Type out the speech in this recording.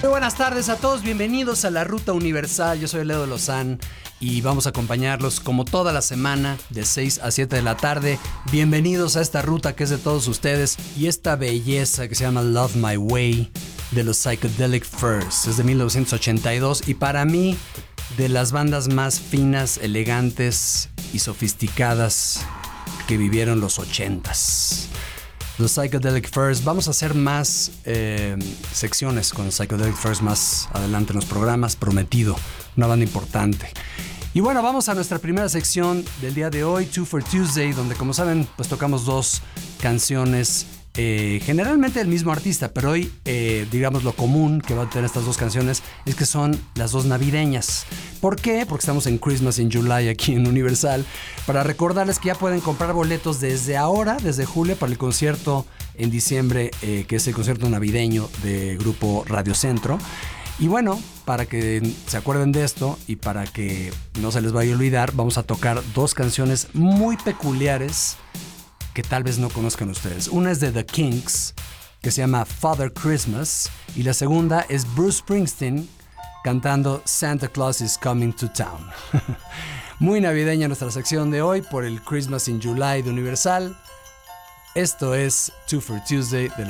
Muy buenas tardes a todos, bienvenidos a la Ruta Universal. Yo soy Leo de Lozán y vamos a acompañarlos como toda la semana de 6 a 7 de la tarde. Bienvenidos a esta ruta que es de todos ustedes y esta belleza que se llama Love My Way de los Psychedelic Furs. Es de 1982 y para mí de las bandas más finas, elegantes y sofisticadas que vivieron los 80s. Los Psychedelic Furs. Vamos a hacer más secciones con los Psychedelic Furs más adelante en los programas. Prometido, una banda importante. Y bueno, vamos a nuestra primera sección del día de hoy, Two for Tuesday, donde como saben, pues tocamos dos canciones, generalmente del mismo artista, pero hoy, digamos, lo común que va a tener estas dos canciones es que son las dos navideñas. ¿Por qué? Porque estamos en Christmas in July aquí en Universal, para recordarles que ya pueden comprar boletos desde ahora, desde julio, para el concierto en diciembre, que es el concierto navideño de Grupo Radio Centro. Y bueno, para que se acuerden de esto y para que no se les vaya a olvidar, vamos a tocar dos canciones muy peculiares que tal vez no conozcan ustedes. Una es de The Kinks, que se llama Father Christmas, y la segunda es Bruce Springsteen cantando Santa Claus is Coming to Town. Muy navideña nuestra sección de hoy por el Christmas in July de Universal. Esto es Two for Tuesday de los